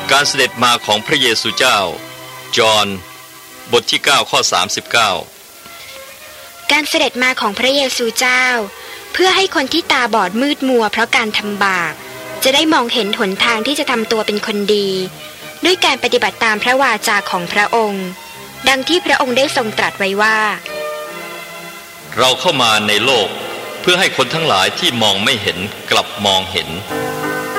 การเสด็จมาของพระเยซูเจ้าจอห์นบทที่9ข้อ39 การเสด็จมาของพระเยซูเจ้าเพื่อให้คนที่ตาบอดมืดมัวเพราะการทำบาปจะได้มองเห็นหนทางที่จะทำตัวเป็นคนดีด้วยการปฏิบัติตามพระวาจาของพระองค์ดังที่พระองค์ได้ทรงตรัสไว้ว่าเราเข้ามาในโลกเพื่อให้คนทั้งหลายที่มองไม่เห็นกลับมองเห็น